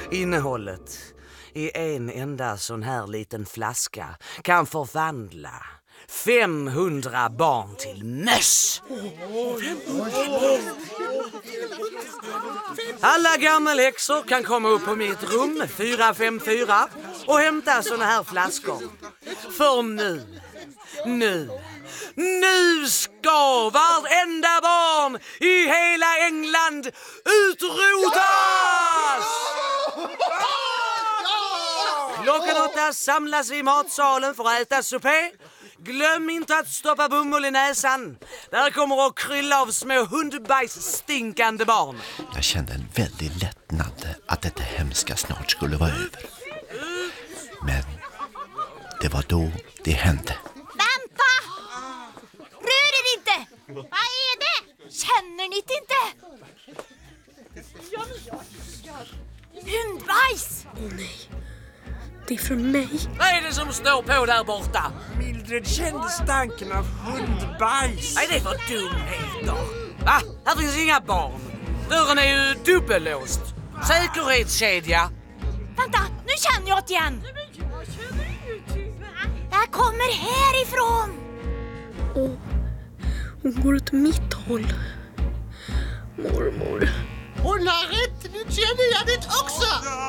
Innehållet i en enda sån här liten flaska kan förvandla 500 barn till möss. Alla gammelhäxor kan komma upp på mitt rum 454 och hämta såna här flaskor. För nu ska varenda barn i hela England utrotas! Klockan 8 samlas vi i matsalen för att äta supé. Glöm inte att stoppa bomull i näsan. Där kommer att krylla av små hundbajsstinkande barn. Jag kände en väldig lättnad att detta hemska snart skulle vara över. Men det var då det hände. Vänta! Rör er inte! Vad är det? Känner ni det inte? Hundbajs! Åh nej, det är från mig. Vad är det som står på där borta? Mildred kände stanken av hundbajs. Vad är det för dumheter? Va? Här finns inga barn. Dörren är ju dubbellåst. Säkerhetskedja. Vänta, nu känner jag det igen. Det kommer härifrån. Åh, hon går åt mitt håll. Mormor. Hon har rätt, nu känner jag det också.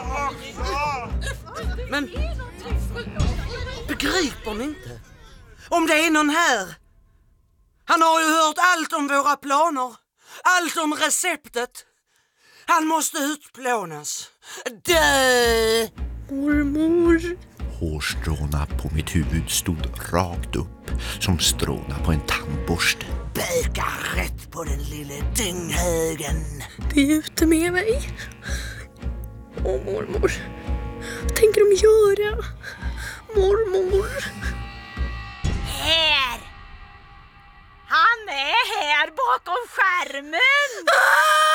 Men begriper ni inte? Om det är någon här. Han har ju hört allt om våra planer. Allt om receptet. Han måste utplånas. Dö! Mormor. Hårstråna på mitt huvud stod rakt upp som stråna på en tandborste. Böka rätt på den lille dynghögen. Det är ute med mig. Åh mormor. Vad tänker de göra? Mormor. Här! Han är här bakom skärmen! Ah!